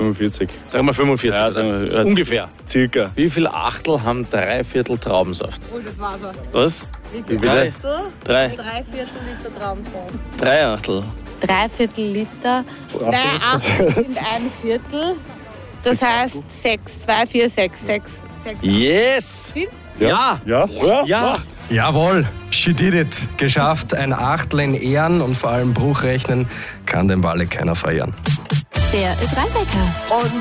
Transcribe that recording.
45. Sagen wir 45. Ja, sagen wir, ungefähr. Circa. Wie viel Achtel haben 3/4 Traubensaft? Oh, das war's er. Was? Wie viel bitte? Achtel? 3. 3/4 Liter Traubensaft. 3 Achtel. 3/4 Liter. 2 Achtel sind 1/4. Das heißt 6. 2, 4, 6. 6. Yes! Stimmt? Ja! Ja. Jawohl, she did it. Geschafft, ein Achtel in Ehren und vor allem Bruchrechnen kann dem Walle keiner verehren. Der Ö3-Wecker. Und